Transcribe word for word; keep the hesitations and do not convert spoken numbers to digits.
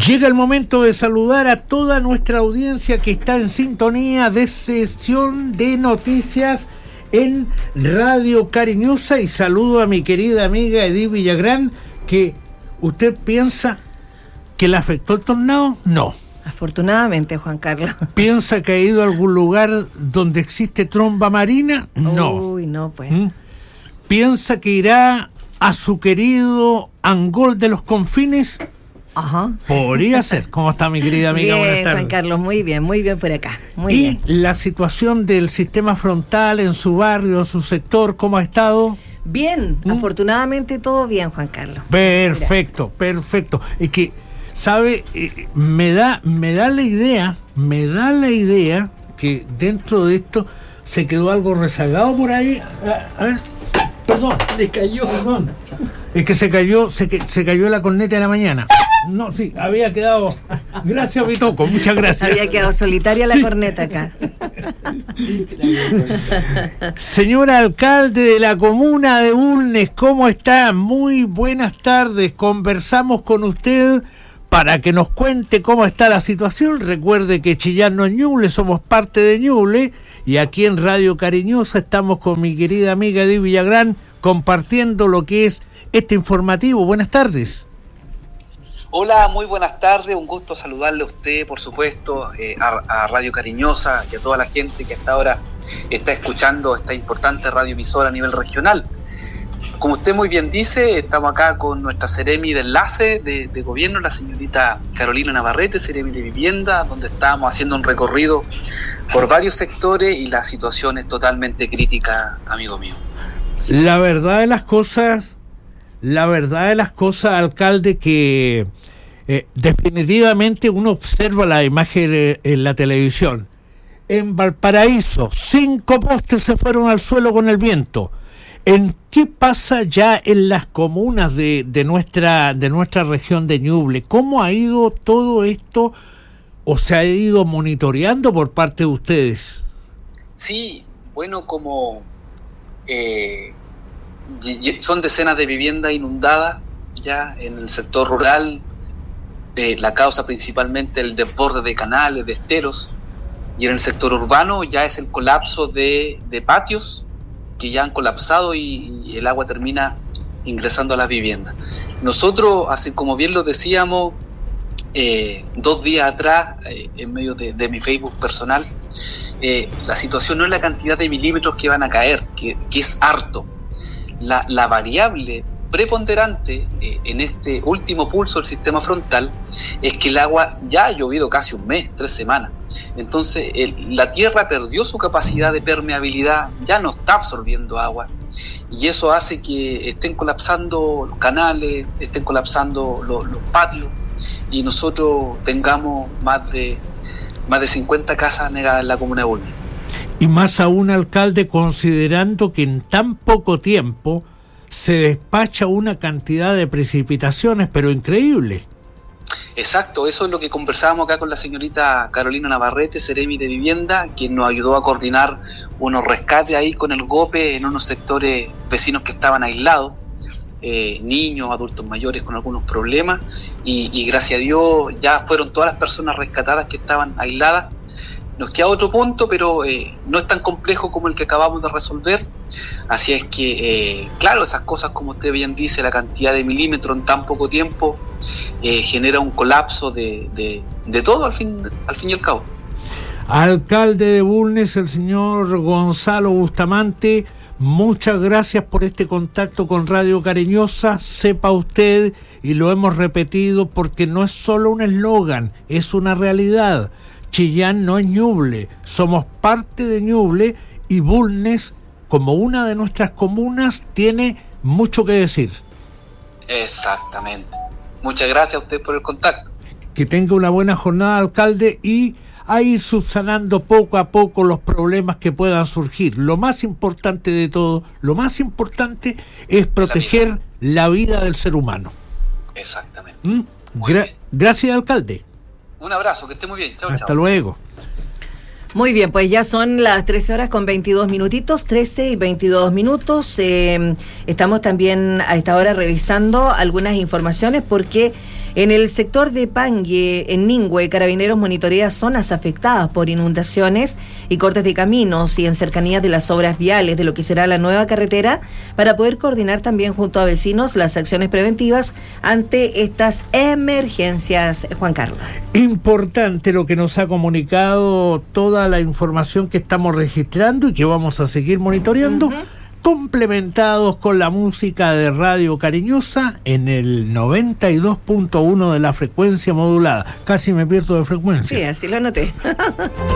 Llega el momento de saludar a toda nuestra audiencia que está en sintonía de sesión de noticias en Radio Cariñosa, y saludo a mi querida amiga Edith Villagrán, que usted piensa que le afectó el tornado. No. Afortunadamente, Juan Carlos. ¿Piensa que ha ido a algún lugar donde existe tromba marina? No. Uy, no, pues. ¿Mm? ¿Piensa que irá a su querido Angol de los Confines? Ajá. Podría ser. ¿Cómo está, mi querida amiga? Bien, Buenas tardes. Juan Carlos, muy bien, muy bien por acá. Muy y bien. La situación del sistema frontal en su barrio, en su sector, ¿cómo ha estado? Bien, ¿Mm? Afortunadamente todo bien, Juan Carlos. Perfecto, Gracias. perfecto. Es que, ¿sabe? Eh, me da, me da la idea, me da la idea que dentro de esto se quedó algo rezagado por ahí. A, a ver, perdón, le cayó, perdón. Es que se cayó, se, se cayó la corneta de la mañana. No, sí, había quedado. Gracias, Vitoco, muchas gracias. Había quedado solitaria la sí. corneta acá. Señor alcalde de la comuna de Bulnes, ¿cómo está? Muy buenas tardes. Conversamos con usted para que nos cuente cómo está la situación. Recuerde que Chillán no es Ñuble, somos parte de Ñuble, y aquí en Radio Cariñosa estamos con mi querida amiga Edith Villagrán compartiendo lo que es este informativo. Buenas tardes. Hola, muy buenas tardes, un gusto saludarle a usted, por supuesto, eh, a, a Radio Cariñosa y a toda la gente que hasta ahora está escuchando esta importante radioemisora a nivel regional. Como usted muy bien dice, estamos acá con nuestra Seremi de Enlace de, de Gobierno, la señorita Carolina Navarrete, Seremi de Vivienda, donde estamos haciendo un recorrido por varios sectores y la situación es totalmente crítica, amigo mío. La verdad de las cosas... La verdad de las cosas, alcalde, que eh, definitivamente uno observa la imagen eh, en la televisión. En Valparaíso, cinco postes se fueron al suelo con el viento. ¿En qué pasa ya en las comunas de, de nuestra de nuestra región de Ñuble? ¿Cómo ha ido todo esto o se ha ido monitoreando por parte de ustedes? Sí, bueno, como... Eh... son decenas de viviendas inundadas ya en el sector rural, eh, la causa principalmente el desborde de canales, de esteros, y en el sector urbano ya es el colapso de, de patios que ya han colapsado y, y el agua termina ingresando a las viviendas. Nosotros, así como bien lo decíamos eh, dos días atrás, eh, en medio de, de mi Facebook personal, eh, la situación no es la cantidad de milímetros que van a caer, que, que es harto. La, la variable preponderante eh, en este último pulso del sistema frontal es que el agua ya ha llovido casi un mes, tres semanas. Entonces el, la tierra perdió su capacidad de permeabilidad, ya no está absorbiendo agua, y eso hace que estén colapsando los canales, estén colapsando los, los patios, y nosotros tengamos más de, más de cincuenta casas anegadas en la comuna de Bulnes. Y más aún, alcalde, considerando que en tan poco tiempo se despacha una cantidad de precipitaciones, pero increíble. Exacto, eso es lo que conversábamos acá con la señorita Carolina Navarrete, Seremi de Vivienda, quien nos ayudó a coordinar unos rescates ahí con el GOPE en unos sectores vecinos que estaban aislados, eh, niños, adultos mayores con algunos problemas, y, y gracias a Dios ya fueron todas las personas rescatadas que estaban aisladas. Nos queda otro punto, pero eh, no es tan complejo como el que acabamos de resolver. Así es que, eh, claro, esas cosas, como usted bien dice, la cantidad de milímetros en tan poco tiempo eh, genera un colapso de, de, de todo al fin, al fin y al cabo. Alcalde de Bulnes, el señor Gonzalo Bustamante, muchas gracias por este contacto con Radio Cariñosa. Sepa usted, y lo hemos repetido porque no es solo un eslogan, es una realidad. Chillán no es Ñuble, somos parte de Ñuble, y Bulnes, como una de nuestras comunas, tiene mucho que decir. Exactamente. Muchas gracias a usted por el contacto. Que tenga una buena jornada, alcalde, y a ir subsanando poco a poco los problemas que puedan surgir. Lo más importante de todo, lo más importante es proteger la vida, la vida del ser humano. Exactamente. ¿Mm? Gra- gracias, alcalde. Un abrazo, que esté muy bien. Chau, Hasta chau. luego. Muy bien, pues ya son las trece horas con veintidós minutitos, trece y veintidós minutos. Eh, estamos también a esta hora revisando algunas informaciones porque En el sector de Pangue, en Ningüe, Carabineros monitorea zonas afectadas por inundaciones y cortes de caminos y en cercanías de las obras viales de lo que será la nueva carretera para poder coordinar también junto a vecinos las acciones preventivas ante estas emergencias. Juan Carlos. Importante lo que nos ha comunicado, toda la información que estamos registrando y que vamos a seguir monitoreando. Uh-huh. Complementados con la música de Radio Cariñosa en el noventa y dos punto uno de la frecuencia modulada. Casi me pierdo de frecuencia. Sí, así lo noté.